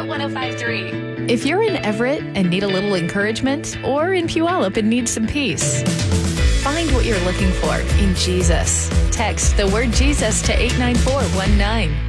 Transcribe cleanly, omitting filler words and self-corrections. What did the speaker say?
FM 105.3. If you're in Everett and need a little encouragement, or in Puyallup and need some peace, find what you're looking for in Jesus. Text the word Jesus to 89419.